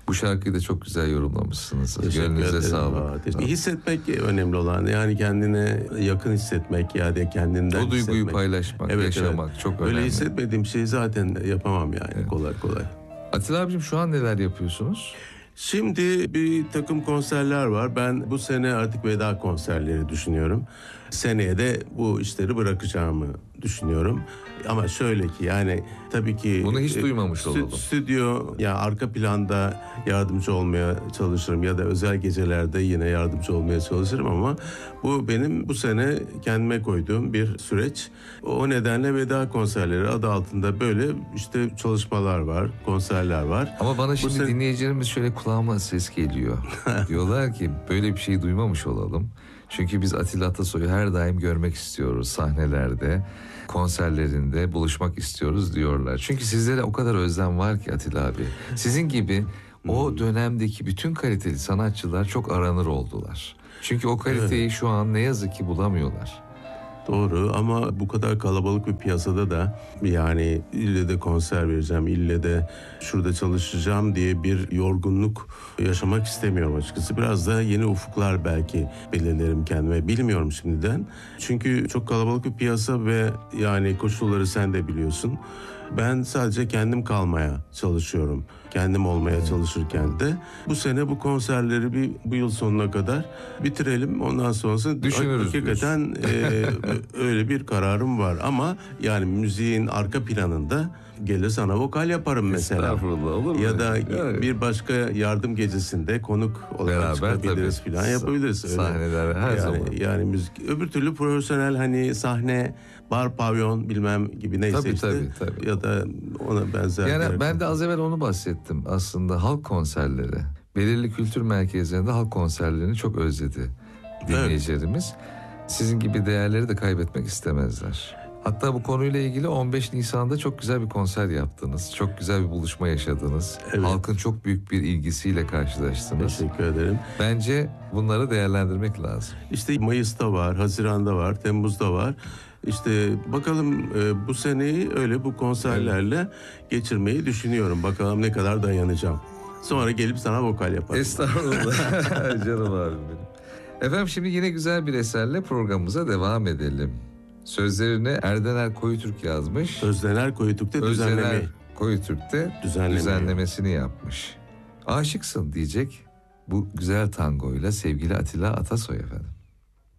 Bu şarkıyı da çok güzel yorumlamışsınız. Teşekkür Gönlünüze ederim. sağlık. Hissetmek önemli olan. Yani kendine yakın hissetmek ya da kendinden O duyguyu hissetmek. paylaşmak, yaşamak çok önemli. Öyle hissetmediğim şeyi zaten yapamam yani kolay kolay. Atilla abicim şu an neler yapıyorsunuz? Şimdi bir takım konserler var. Ben bu sene artık veda konserleri düşünüyorum. Seneye de bu işleri bırakacağımı düşünüyorum. Ama şöyle ki yani tabii ki... Bunu hiç duymamış olalım. Stüdyo ya arka planda yardımcı olmaya çalışırım ya da özel gecelerde yine yardımcı olmaya çalışırım ama bu benim bu sene kendime koyduğum bir süreç. O nedenle veda konserleri adı altında böyle işte çalışmalar var, konserler var. Ama bana şimdi dinleyicilerimiz şöyle kulağıma ses geliyor. Diyorlar ki böyle bir şey duymamış olalım. Çünkü biz Atilla Atasoy'u her daim görmek istiyoruz sahnelerde, konserlerinde buluşmak istiyoruz diyorlar. Çünkü sizlere o kadar özlem var ki Atilla abi. Sizin gibi o dönemdeki bütün kaliteli sanatçılar çok aranır oldular. Çünkü o kaliteyi şu an ne yazık ki bulamıyorlar. Doğru ama bu kadar kalabalık bir piyasada da yani ille de konser vereceğim, ille de şurada çalışacağım diye bir yorgunluk yaşamak istemiyorum açıkçası. Biraz da yeni ufuklar belki belirlerim kendime. Bilmiyorum şimdiden. Çünkü çok kalabalık bir piyasa ve yani koşulları sen de biliyorsun. Ben sadece kendim kalmaya çalışıyorum. Kendim olmaya çalışırken de bu sene bu konserleri bu yıl sonuna kadar bitirelim. Ondan sonrası düşünürüz. Hakikaten öyle bir kararım var. Ama yani müziğin arka planında gelir sana vokal yaparım mesela. Estağfurullah, olur mu? Ya da yani bir başka yardım gecesinde konuk olarak beraber çıkabiliriz falan yapabiliriz. Öyle. Sahneler her zaman. Yani müzik öbür türlü profesyonel hani sahne, bar, pavyon bilmem gibi neyse tabii. ya da ona benzer. Yani ben de az evvel onu bahsettim aslında, halk konserleri. Belirli kültür merkezlerinde halk konserlerini çok özledi dinleyicilerimiz. Sizin gibi değerleri de kaybetmek istemezler. Hatta bu konuyla ilgili 15 Nisan'da çok güzel bir konser yaptınız. Çok güzel bir buluşma yaşadınız. Evet. Halkın çok büyük bir ilgisiyle karşılaştınız. Teşekkür ederim. Bence bunları değerlendirmek lazım. İşte Mayıs'ta var, Haziran'da var, Temmuz'da var. İşte bakalım bu seneyi öyle bu konserlerle geçirmeyi düşünüyorum. Bakalım ne kadar dayanacağım. Sonra gelip sana vokal yaparım. Estağfurullah. Canım abim benim. Efendim şimdi yine güzel bir eserle programımıza devam edelim. Sözlerini Erdener Koyutürk yazmış. Özdener Koyutürk'te düzenlemeyi. Koyutürk'te düzenlemesini yapmış. Aşıksın diyecek bu güzel tangoyla sevgili Atilla Atasoy efendim.